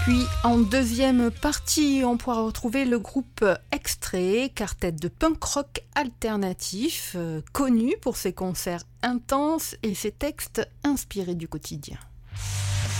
Puis en deuxième partie, on pourra retrouver le groupe Extrait, quartet de punk rock alternatif, connu pour ses concerts intenses et ses textes inspirés du quotidien.